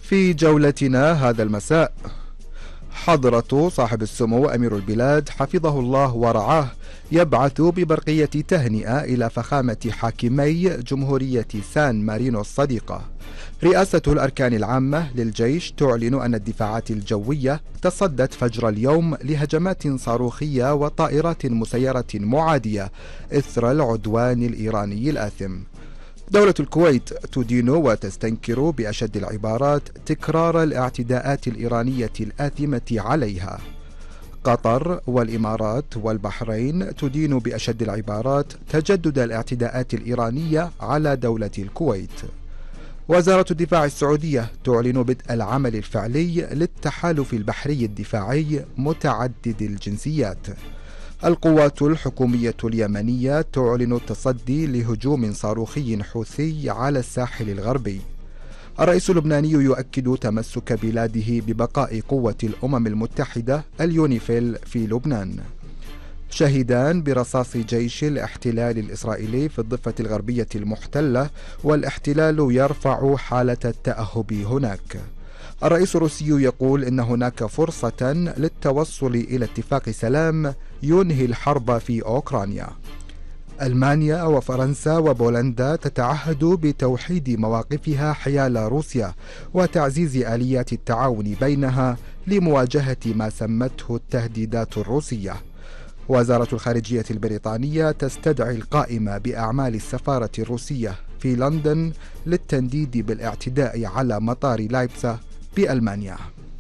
في جولتنا هذا المساء، حضرة صاحب السمو أمير البلاد حفظه الله ورعاه يبعث ببرقية تهنئة إلى فخامة حاكمي جمهورية سان مارينو الصديقة. رئاسة الأركان العامة للجيش تعلن أن الدفاعات الجوية تصدت فجر اليوم لهجمات صاروخية وطائرات مسيرة معادية إثر العدوان الإيراني الآثم. دولة الكويت تدين وتستنكر بأشد العبارات تكرار الاعتداءات الإيرانية الآثمة عليها. قطر والإمارات والبحرين تدين بأشد العبارات تجدد الاعتداءات الإيرانية على دولة الكويت. وزارة الدفاع السعودية تعلن بدء العمل الفعلي للتحالف البحري الدفاعي متعدد الجنسيات. القوات الحكومية اليمنية تعلن التصدي لهجوم صاروخي حوثي على الساحل الغربي. الرئيس اللبناني يؤكد تمسك بلاده ببقاء قوة الأمم المتحدة اليونيفيل في لبنان. شهيدان برصاص جيش الاحتلال الإسرائيلي في الضفة الغربية المحتلة، والاحتلال يرفع حالة التأهب هناك. الرئيس الروسي يقول إن هناك فرصة للتوصل إلى اتفاق سلام ينهي الحرب في أوكرانيا. ألمانيا وفرنسا وبولندا تتعهد بتوحيد مواقفها حيال روسيا وتعزيز آليات التعاون بينها لمواجهة ما سمته التهديدات الروسية. وزارة الخارجية البريطانية تستدعي القائمة بأعمال السفارة الروسية في لندن للتنديد بالاعتداء على مطار لايبتسا بألمانيا.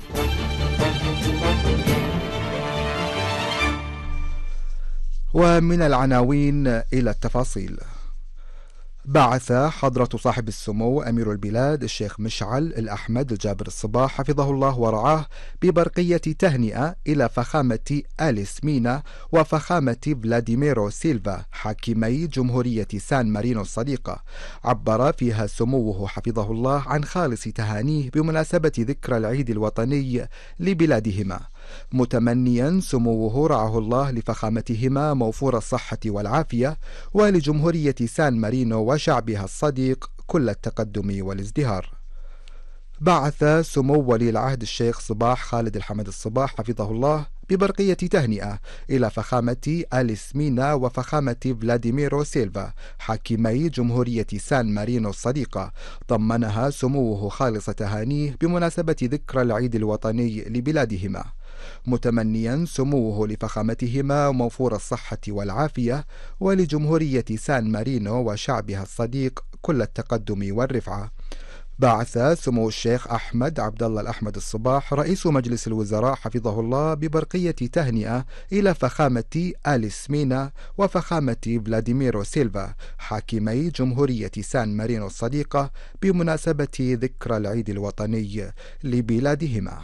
ومن العناوين إلى التفاصيل. بعث حضرة صاحب السمو أمير البلاد الشيخ مشعل الأحمد الجابر الصباح حفظه الله ورعاه ببرقية تهنئة إلى فخامة أليس مينا وفخامة فلاديميرو سيلفا حاكمي جمهورية سان مارينو الصديقة. عبر فيها سموه حفظه الله عن خالص تهانيه بمناسبة ذكرى العيد الوطني لبلادهما، متمنيا سموه رعاه الله لفخامتهما موفور الصحة والعافية ولجمهورية سان مارينو وشعبها الصديق كل التقدم والازدهار. بعث سمو ولي العهد الشيخ صباح خالد الحمد الصباح حفظه الله ببرقية تهنئة إلى فخامة أليس مينا وفخامة فلاديميرو سيلفا حاكمي جمهورية سان مارينو الصديقة، ضمنها سموه خالص تهانيه بمناسبة ذكرى العيد الوطني لبلادهما، متمنيا سموه لفخامتهما موفور الصحة والعافية ولجمهورية سان مارينو وشعبها الصديق كل التقدم والرفعة. بعث سمو الشيخ أحمد عبد الله الأحمد الصباح رئيس مجلس الوزراء حفظه الله ببرقية تهنئة إلى فخامة أليس مينا وفخامة فلاديميرو سيلفا حاكمي جمهورية سان مارينو الصديقة بمناسبة ذكرى العيد الوطني لبلادهما.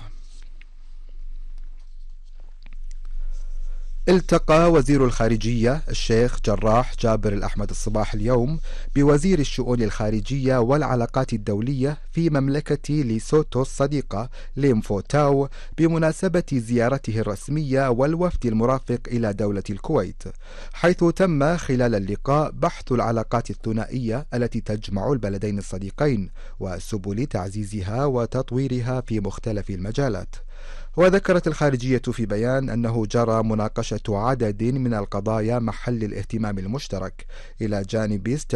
التقى وزير الخارجية الشيخ جراح جابر الأحمد الصباح اليوم بوزير الشؤون الخارجية والعلاقات الدولية في مملكة ليسوتو الصديقة ليمفو تاو بمناسبة زيارته الرسمية والوفد المرافق إلى دولة الكويت، حيث تم خلال اللقاء بحث العلاقات الثنائية التي تجمع البلدين الصديقين وسبل تعزيزها وتطويرها في مختلف المجالات. وذكرت الخارجية في بيان أنه جرى مناقشة عدد من القضايا محل الاهتمام المشترك إلى جانب